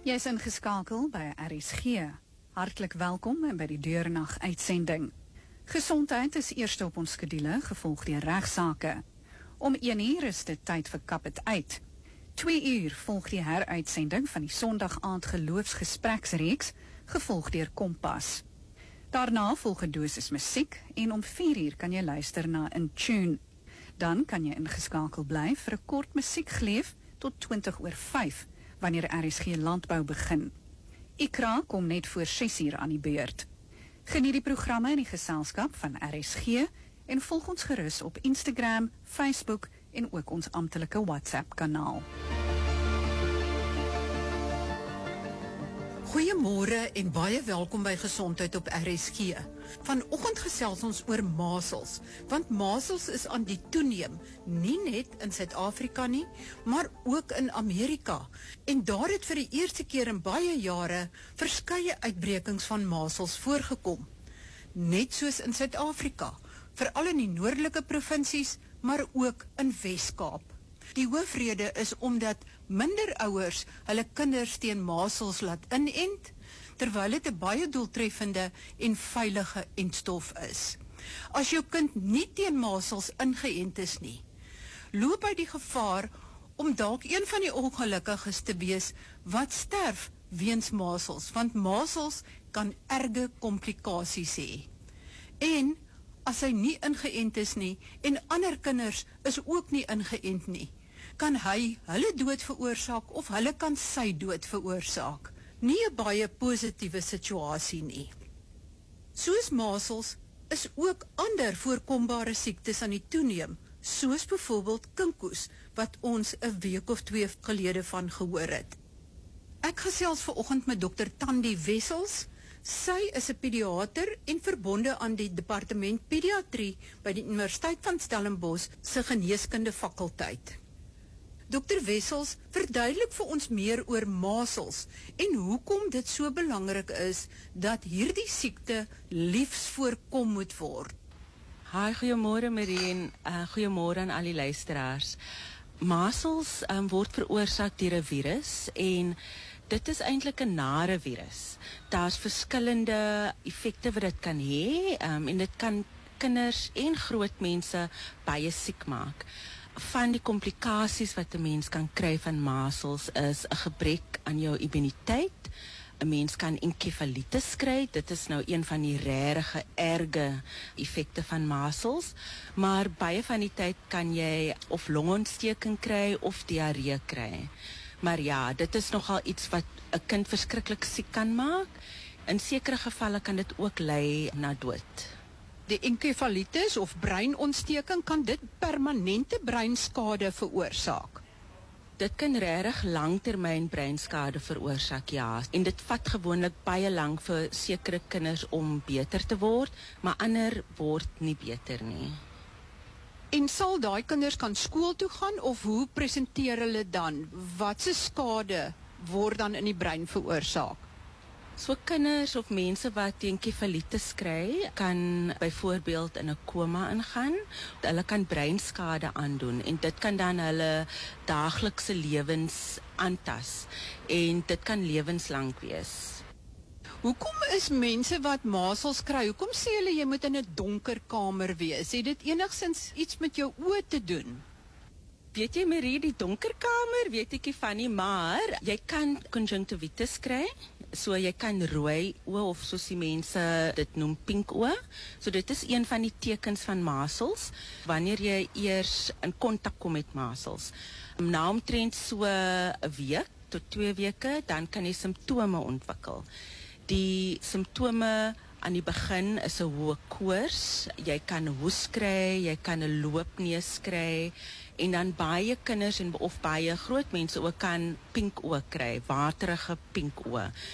Jy is ingeskakel by RSG. Hartlik welkom by die deurnag uitsending. Gesondheid is eerste op ons skedule, gevolg deur regsaake. Om 1:00 is dit tyd vir Kap het uit. 2:00 volg die heruitsending van die Sondagaand geloofsgespreksreeks, gevolg deur Kompas. Daarna volg 'n dosis musiek en om 4:00 kan jy luister na In Tune. Dan kan jy ingeskakel bly vir 'n kort musiekgleef tot 5:20, wanneer RSG Landbou begin. Ikra kom net voor 6:00 aan die beurt. Geniet die programme in die geselskap van RSG en volg ons gerus op Instagram, Facebook en ook ons amptelike WhatsApp-kanaal. Goeiemôre en baie welkom by Gesondheid op RSG. Vanoggend gesels ons oor masels, want masels is aan die toeneem, nie net in Suid-Afrika nie, maar ook in Amerika. En daar het vir die eerste keer in baie jare verskeie uitbrekings van masels voorgekom. Net soos in Suid-Afrika, veral in die noordelike provinsies, maar ook in Wes-Kaap. Die hoofrede is omdat minder ouers hulle kinders teen masels laat inent, terwyl dit 'n baie doeltreffende en veilige entstof is. As jou kind nie teen masels ingeënt is nie, loop hy die gevaar om dalk een van die ongelukkiges te wees wat sterf weens masels, want masels kan erge komplikasies hê. En as hy nie ingeënt is nie, en ander kinders is ook nie ingeënt nie, kan hy hulle dood veroorsaak of hulle kan sy dood veroorsaak. Nie 'n baie positiewe situasie nie. Soos masels is ook ander voorkombare siektes aan die toeneem, soos byvoorbeeld kinkoes, wat ons 'n week of 2 gelede van gehoor het. Ek gesels vanoggend met Dr. Tandi Wessels. Sy is 'n pediater en verbonde aan die departement pediatrie by die Universiteit van Stellenbosch se geneeskunde fakulteit. Dr. Wessels, verduidelik vir ons meer oor masels en hoekom dit so belangrik is dat hierdie siekte liefs voorkom moet word. Hi, goeiemôre Marie en goeiemôre aan al die luisteraars. Masels word veroorsaak deur 'n virus en dit is eintlik 'n nare virus. Daar's verskillende effekte wat dit kan hê en dit kan kinders en groot mense baie siek maak. Van die komplikasies wat 'n mens kan kry van masels is 'n gebrek aan jou immuniteit. 'n Mens kan enkefalitis kry, dit is nou een van die regtig erge effekte van masels, maar baie van die tyd kan jy of longontsteking kry of diarree kry. Maar ja, dit is nogal iets wat 'n kind verskriklik siek kan maak. In sekere gevalle kan dit ook lei na dood. Die enkefalitis of breinontsteking, kan dit permanente breinskade veroorsaak? Dit kan regtig langtermyn breinskade veroorsaak, ja. En dit vat gewoonlik baie lank vir sekere kinders om beter te word, maar ander word nie beter nie. En sal daai kinders kan skool toe gaan of hoe presenteer hulle dan? Watse skade word dan in die brein veroorsaak? So kinders of mense wat enkefalitis kry, kan byvoorbeeld in 'n koma ingaan. Hulle kan breinskade aandoen en dit kan dan hulle daaglikse lewens aantas en dit kan lewenslank wees. Hoekom is mense wat masels kry, hoekom sê hulle jy moet in 'n donker kamer wees? Het dit enigsins iets met jou oë te doen? Weet jy Marie, die donker kamer weet ek nie van nie, maar jy kan conjunctivitis kry. So jy kan rooi oë of soos die mense dit noem pink oë. So dit is een van die tekens van masels wanneer jy eers in kontak kom met masels. Na omtrent so 'n week tot 2 weke, dan kan jy simptome ontwikkel. Die simptome aan die begin is 'n hoë koors, jy kan hoes kry, jy kan 'n loopneus kry en dan baie kinders of baie groot mense ook kan pink oë kry, waterige pink oë.